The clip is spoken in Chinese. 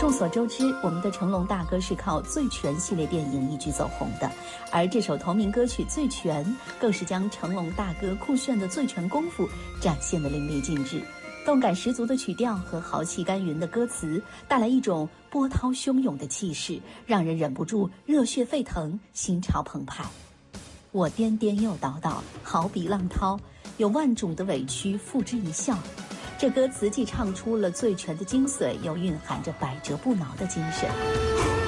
众所周知，我们的成龙大哥是靠《醉拳》系列电影一举走红的，而这首同名歌曲《醉拳》更是将成龙大哥酷炫的醉拳功夫展现得淋漓尽致。动感十足的曲调和豪气干云的歌词，带来一种波涛汹涌的气势，让人忍不住热血沸腾，心潮澎湃。我颠颠又倒倒，好比浪涛，有万种的委屈付之一笑。这歌词既唱出了醉拳的精髓，又蕴含着百折不挠的精神。